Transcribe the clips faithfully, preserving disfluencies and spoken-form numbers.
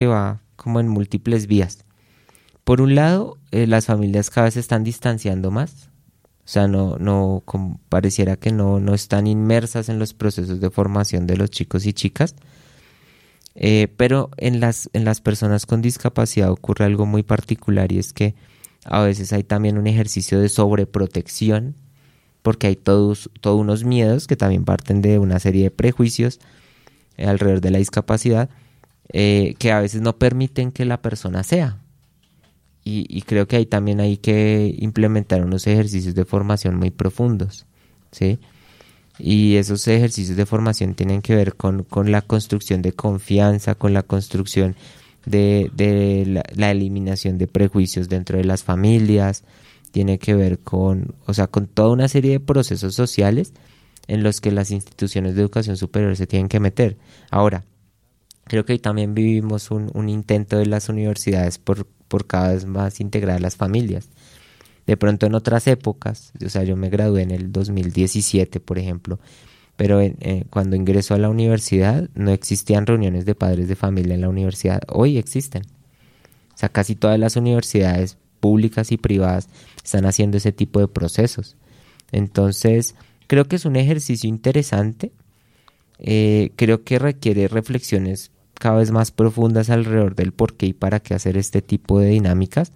que va como en múltiples vías. Por un lado, eh, las familias cada vez se están distanciando más. O sea, no, no, como pareciera que no, no están inmersas en los procesos de formación de los chicos y chicas. Eh, pero en las, en las personas con discapacidad ocurre algo muy particular, y es que a veces hay también un ejercicio de sobreprotección, porque hay todos, todos unos miedos que también parten de una serie de prejuicios eh, alrededor de la discapacidad, eh, que a veces no permiten que la persona sea. Y, y creo que ahí también hay que implementar unos ejercicios de formación muy profundos, ¿sí? Y esos ejercicios de formación tienen que ver con, con la construcción de confianza, con la construcción de, de la, la eliminación de prejuicios dentro de las familias, tiene que ver con, o sea, con toda una serie de procesos sociales en los que las instituciones de educación superior se tienen que meter. Ahora, creo que hoy también vivimos un, un intento de las universidades por, por cada vez más integrar a las familias. De pronto en otras épocas, o sea, yo me gradué en el dos mil diecisiete, por ejemplo, pero en, eh, cuando ingresó a la universidad no existían reuniones de padres de familia en la universidad. Hoy existen. O sea, casi todas las universidades públicas y privadas están haciendo ese tipo de procesos. Entonces, creo que es un ejercicio interesante. Eh, creo que requiere reflexiones cada vez más profundas alrededor del por qué y para qué hacer este tipo de dinámicas.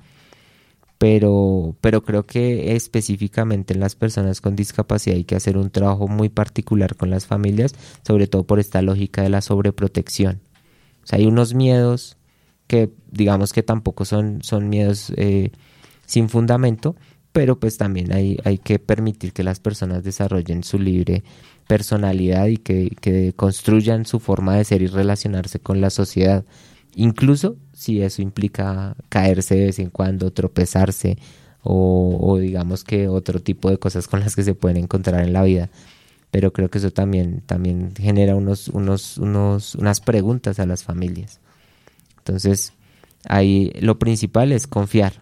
Pero, pero creo que específicamente en las personas con discapacidad hay que hacer un trabajo muy particular con las familias, sobre todo por esta lógica de la sobreprotección. O sea, hay unos miedos que digamos que tampoco son, son miedos eh, sin fundamento, pero pues también hay, hay que permitir que las personas desarrollen su libre personalidad y que, que construyan su forma de ser y relacionarse con la sociedad. Incluso si eso implica caerse de vez en cuando, tropezarse o, o digamos que otro tipo de cosas con las que se pueden encontrar en la vida. Pero creo que eso también, también genera unos, unos, unos, unas preguntas a las familias. Entonces, ahí lo principal es confiar.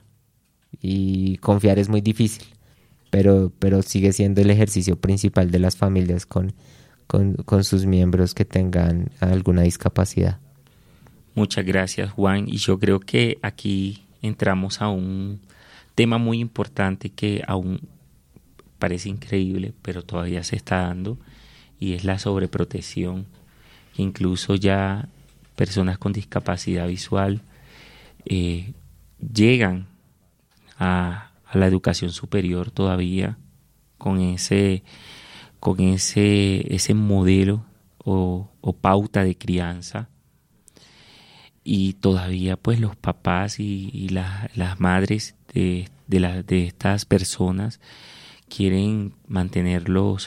Y confiar es muy difícil, pero, pero sigue siendo el ejercicio principal de las familias con, con, con sus miembros que tengan alguna discapacidad. Muchas gracias, Juan. Y yo creo que aquí entramos a un tema muy importante que aún parece increíble, pero todavía se está dando, y es la sobreprotección. Incluso ya personas con discapacidad visual eh, llegan a, a la educación superior todavía con ese, con ese, ese modelo o, o pauta de crianza. Y todavía pues los papás y, y la, las madres de, de, la, de estas personas quieren mantenerlos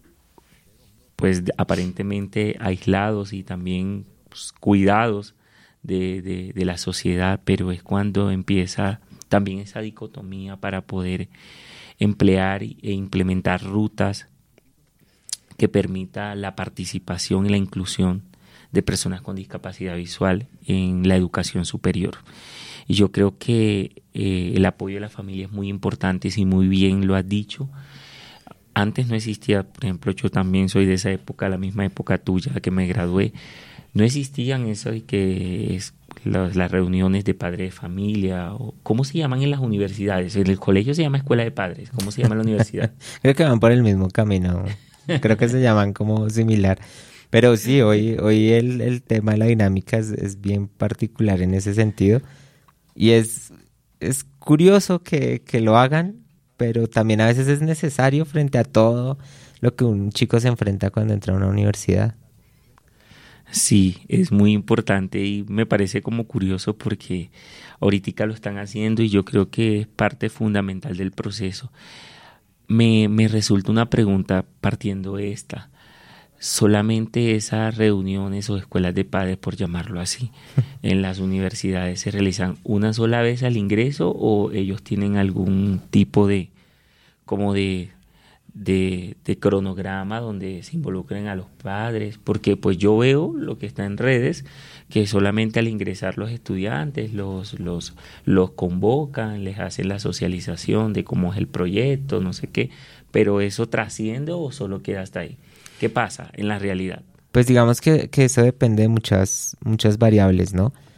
pues aparentemente aislados y también pues, cuidados de, de, de la sociedad, pero es cuando empieza también esa dicotomía para poder emplear e implementar rutas que permita la participación y la inclusión de personas con discapacidad visual en la educación superior. Y yo creo que eh, el apoyo de la familia es muy importante, si muy bien lo has dicho. Antes no existía, por ejemplo, yo también soy de esa época, la misma época tuya, que me gradué, no existían eso de que es las, las reuniones de padres de familia, o ¿cómo se llaman en las universidades? En el colegio se llama escuela de padres, ¿cómo se llama en la universidad? Creo que van por el mismo camino, creo que se llaman como similar. Pero sí, hoy, hoy el, el tema de la dinámica es, es bien particular en ese sentido, y es, es curioso que, que lo hagan, pero también a veces es necesario frente a todo lo que un chico se enfrenta cuando entra a una universidad. Sí, es muy importante y me parece como curioso porque ahorita lo están haciendo y yo creo que es parte fundamental del proceso. Me, me resulta una pregunta partiendo de esta. Solamente esas reuniones o escuelas de padres, por llamarlo así, en las universidades se realizan una sola vez al ingreso, o ellos tienen algún tipo de como de, de, de cronograma donde se involucren a los padres, porque pues yo veo lo que está en redes, que solamente al ingresar los estudiantes los, los, los convocan, les hacen la socialización de cómo es el proyecto, no sé qué, pero ¿eso trasciende o solo queda hasta ahí? ¿Qué pasa en la realidad? Pues digamos que, que eso depende de muchas, muchas variables, ¿no?